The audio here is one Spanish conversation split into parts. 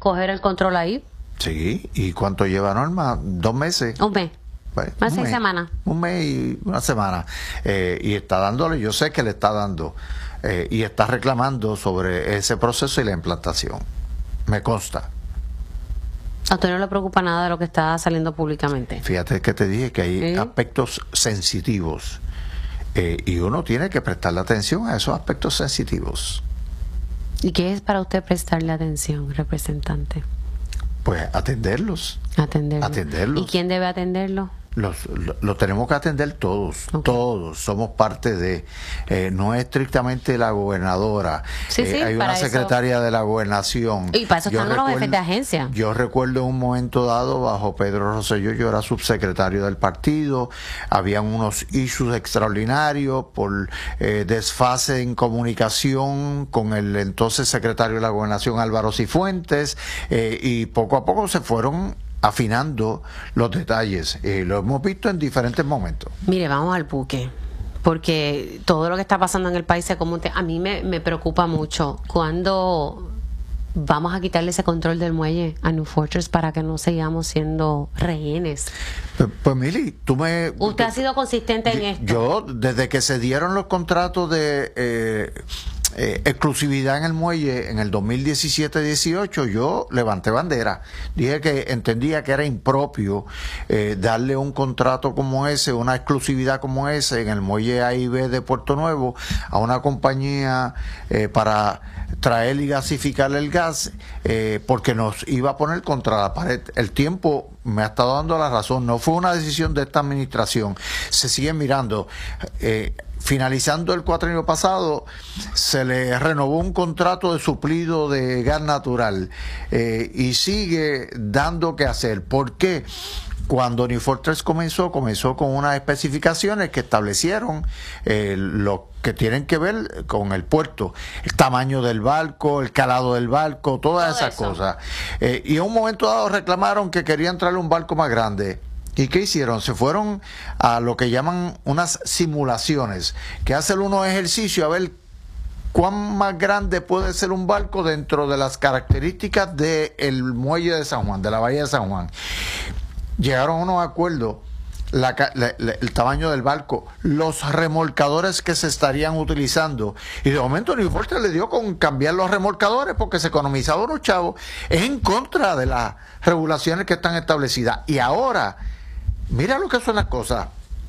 coger el control ahí. Sí, ¿y cuánto lleva Norma? 2 meses. Un mes. Pues, Más 6 semanas. Un mes y una semana. Y está dándole, yo sé que le está dando, y está reclamando sobre ese proceso y la implantación. Me consta. ¿A usted no le preocupa nada de lo que está saliendo públicamente? Fíjate que te dije que hay aspectos sensitivos, y uno tiene que prestarle atención a esos aspectos sensitivos. ¿Y qué es para usted prestarle atención, representante? Pues atenderlos. Atenderlos. ¿Y quién debe atenderlo? Lo tenemos que atender todos, todos somos parte de, no es estrictamente la gobernadora, hay una secretaria de la gobernación. Y para eso están los jefes de agencia. Yo recuerdo en un momento dado, bajo Pedro Rosselló, yo era subsecretario del partido, habían unos issues extraordinarios por desfase en comunicación con el entonces secretario de la gobernación, Álvaro Cifuentes, y poco a poco se fueron afinando los detalles. Lo hemos visto en diferentes momentos. Mire, vamos al buque, porque todo lo que está pasando en el país a mí me preocupa mucho. ¿Cuándo vamos a quitarle ese control del muelle a New Fortress para que no sigamos siendo rehenes? Pues Mili, usted ha sido consistente en esto. Yo, desde que se dieron los contratos de exclusividad en el muelle en el 2017-18, yo levanté bandera. Dije que entendía que era impropio darle un contrato como ese, una exclusividad como ese en el muelle A y B de Puerto Nuevo a una compañía para traer y gasificar el gas, porque nos iba a poner contra la pared. El tiempo me ha estado dando la razón. No fue una decisión de esta administración. Se sigue mirando. Finalizando el cuatrienio pasado, se le renovó un contrato de suplido de gas natural, y sigue dando que hacer. ¿Por qué? Cuando New Fortress comenzó con unas especificaciones que establecieron lo que tienen que ver con el puerto, el tamaño del barco, el calado del barco, todas esas cosas. Y en un momento dado reclamaron que querían traerle un barco más grande. ¿Y qué hicieron? Se fueron a lo que llaman unas simulaciones, que hacen unos ejercicios a ver cuán más grande puede ser un barco dentro de las características del muelle de San Juan, de la bahía de San Juan. Llegaron a unos acuerdos, el tamaño del barco, los remolcadores que se estarían utilizando, y de momento New Fortress le dio con cambiar los remolcadores porque se economizaba unos chavos. Es en contra de las regulaciones que están establecidas. Y ahora, mira lo que son las cosas.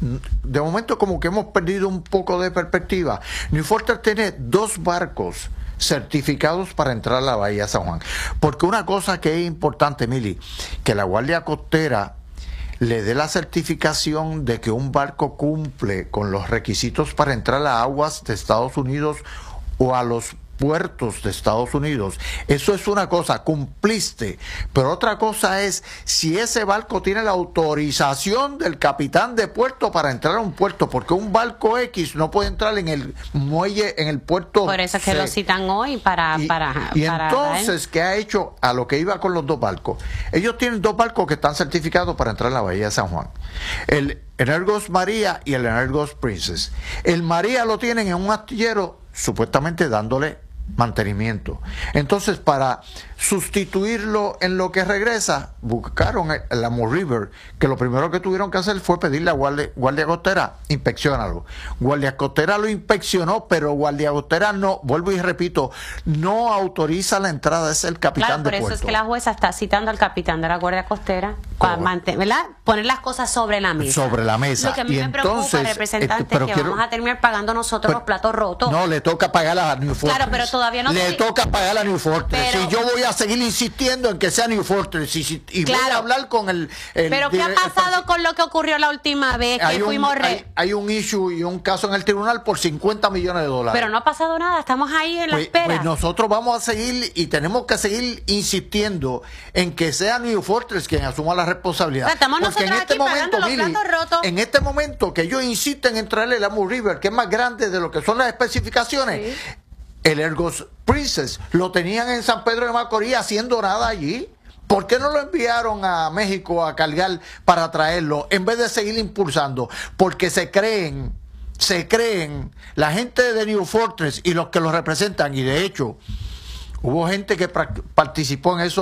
De momento como que hemos perdido un poco de perspectiva. New Fortress tiene 2 barcos certificados para entrar a la bahía de San Juan, porque una cosa que es importante, Mili, que la Guardia Costera le dé la certificación de que un barco cumple con los requisitos para entrar a aguas de Estados Unidos o a los puertos de Estados Unidos. Eso es una cosa, cumpliste. Pero otra cosa es si ese barco tiene la autorización del capitán de puerto para entrar a un puerto, porque un barco X no puede entrar en el muelle, en el puerto. Por eso es que lo citan hoy para entonces, ¿qué ha hecho? A lo que iba con los 2 barcos. Ellos tienen 2 barcos que están certificados para entrar a la bahía de San Juan. El Energos María y el Energos Princess. El María lo tienen en un astillero, supuestamente dándole mantenimiento. Entonces, para sustituirlo en lo que regresa, buscaron el Amur River, que lo primero que tuvieron que hacer fue pedirle a Guardia Costera, inspeccionarlo. Guardia Costera lo inspeccionó, pero Guardia Costera no, vuelvo y repito, no autoriza la entrada, es el capitán de puerto. Por eso es que la jueza está citando al capitán de la Guardia Costera para poner las cosas sobre la mesa. Sobre la mesa. Lo que a mí me preocupa, representante, es que vamos a terminar pagando nosotros los platos rotos. No, le toca pagar a New Fortress. Claro, pero todavía no. Le toca pagar a New Fortress. Si yo voy a seguir insistiendo en que sea New Fortress y voy a hablar con el pero ¿qué ha pasado con lo que ocurrió la última vez que fuimos hay un issue y un caso en el tribunal por $50 millones. Pero no ha pasado nada, estamos ahí en la espera. Pues nosotros vamos a seguir y tenemos que seguir insistiendo en que sea New Fortress quien asuma la responsabilidad. Estamos nosotros en este momento, en este momento que ellos insisten en traerle el Amur River, que es más grande de lo que son las especificaciones, el Energos Princess lo tenían en San Pedro de Macorís haciendo nada allí. ¿Por qué no lo enviaron a México a cargar para traerlo en vez de seguir impulsando? Porque se creen la gente de New Fortress y los que lo representan, y de hecho hubo gente que participó en eso.